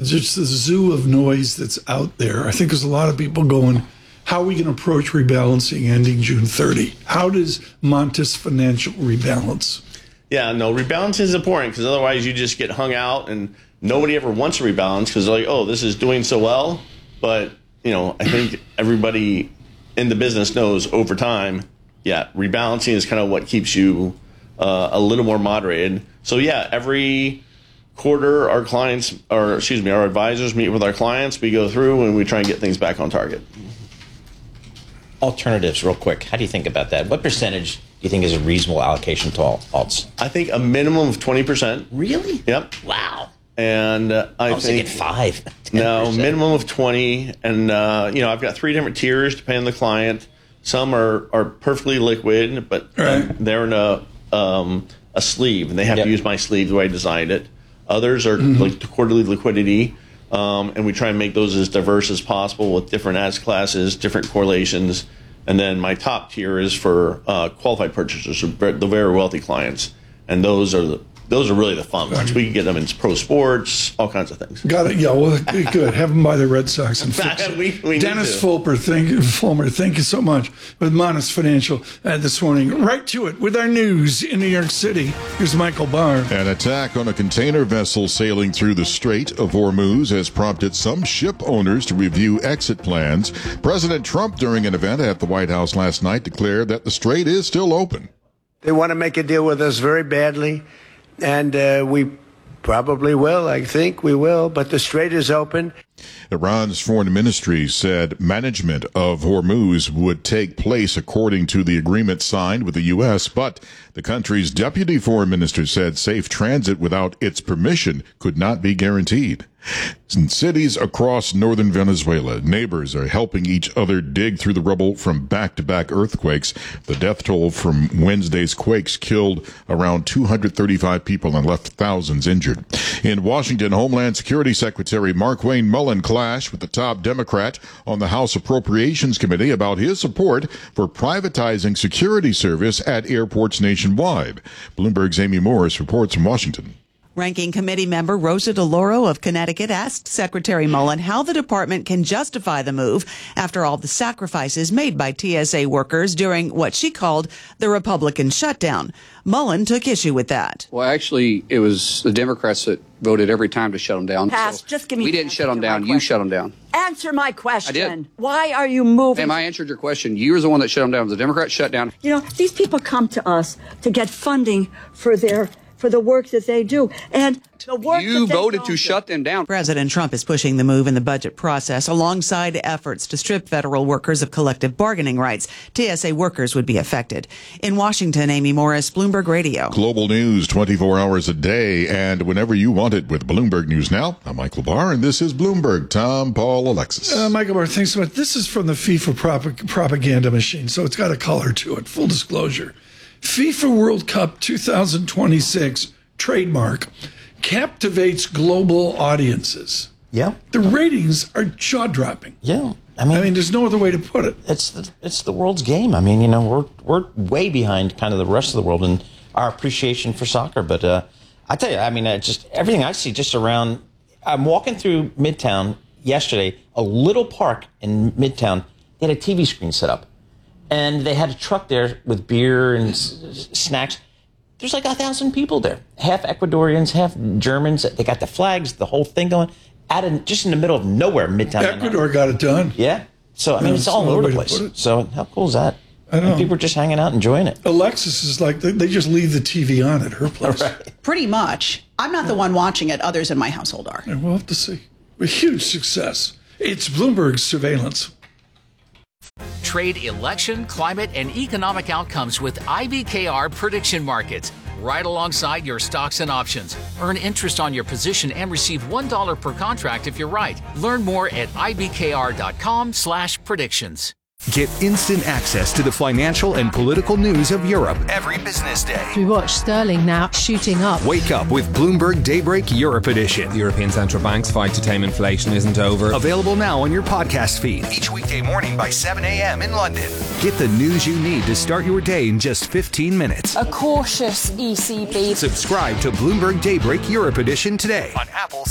just the zoo of noise that's out there. I think there's a lot of people going, how are we going to approach rebalancing ending June 30? How does Montes Financial rebalance? Yeah, no, rebalancing is important because otherwise you just get hung out and nobody ever wants to rebalance because they're like, oh, this is doing so well. But, I think everybody in the business knows over time, rebalancing is kind of what keeps you a little more moderated. So, every quarter our advisors meet with our clients. We go through and we try and get things back on target. Alternatives, real quick. How do you think about that? What percentage do you think is a reasonable allocation to alts? I think a minimum of 20%. Really? Yep. Wow. And I think 5. 10%. No, minimum of 20. And I've got 3 different tiers depending on the client. Some are perfectly liquid, but they're in a sleeve, and they have to use my sleeve the way I designed it. Others are like the quarterly liquidity. And we try and make those as diverse as possible with different asset classes, different correlations. And then my top tier is for qualified purchasers, the very wealthy clients. And those are really the fun ones. We can get them in pro sports, all kinds of things. Got it. Yeah, well, good. Have them buy the Red Sox and fix it. we Dennis Fulmer, thank you so much. With Montes Financial this morning. Right to it with our news in New York City. Here's Michael Barr. An attack on a container vessel sailing through the Strait of Hormuz has prompted some ship owners to review exit plans. President Trump, during an event at the White House last night, declared that the strait is still open. They want to make a deal with us very badly. And we probably will. I think we will. But the strait is open. Iran's foreign ministry said management of Hormuz would take place according to the agreement signed with the U.S., but the country's deputy foreign minister said safe transit without its permission could not be guaranteed. In cities across northern Venezuela, neighbors are helping each other dig through the rubble from back-to-back earthquakes. The death toll from Wednesday's quakes killed around 235 people and left thousands injured. In Washington, Homeland Security Secretary Markwayne Mullin clashed with the top Democrat on the House Appropriations Committee about his support for privatizing security service at airports nationwide. Bloomberg's Amy Morris reports from Washington. Ranking committee member Rosa DeLauro of Connecticut asked Secretary Mullin how the department can justify the move after all the sacrifices made by TSA workers during what she called the Republican shutdown. Mullin took issue with that. Well, actually, it was the Democrats that voted every time to shut them down. Pass. So just give me. We didn't shut them down. You shut them down. Answer my question. I did. Why are you moving? Ma'am, I answered your question. You were the one that shut them down. The Democrats shut down. These people come to us to get funding for the work that they do. And the work you voted to shut them down. President Trump is pushing the move in the budget process alongside efforts to strip federal workers of collective bargaining rights. TSA workers would be affected. In Washington, Amy Morris, Bloomberg Radio. Global news 24 hours a day and whenever you want it with Bloomberg News Now. I'm Michael Barr, and this is Bloomberg. Tom, Paul, Alexis. Michael Barr, thanks so much. This is from the FIFA propaganda machine, so it's got a color to it. Full disclosure. FIFA World Cup 2026 trademark captivates global audiences. Yeah. The ratings are jaw-dropping. Yeah. I mean, there's no other way to put it. It's the world's game. I mean, we're way behind kind of the rest of the world in our appreciation for soccer. But I tell you, I mean, just everything I see just around. I'm walking through Midtown yesterday, a little park in Midtown. They had a TV screen set up. And they had a truck there with beer and snacks. There's like 1,000 people there. Half Ecuadorians, half Germans. They got the flags, the whole thing going. Just in the middle of nowhere, Midtown. Ecuador got it done. Yeah. So, I mean, it's all over the place. So how cool is that? I know. And people are just hanging out, enjoying it. Alexis is like, they just leave the TV on at her place. Right. Pretty much. I'm not the one watching it. Others in my household are. Yeah, we'll have to see. A huge success. It's Bloomberg surveillance. Trade election, climate, and economic outcomes with IBKR prediction markets. Right alongside your stocks and options. Earn interest on your position and receive $1 per contract if you're right. Learn more at ibkr.com/predictions. Get instant access to the financial and political news of Europe every business day. We watch sterling now shooting up. Wake up with Bloomberg Daybreak Europe Edition. The European Central Bank's fight to tame inflation isn't over. Available now on your podcast feed. Each weekday morning by 7 a.m. in London. Get the news you need to start your day in just 15 minutes. A cautious ECB. Subscribe to Bloomberg Daybreak Europe Edition today on Apple,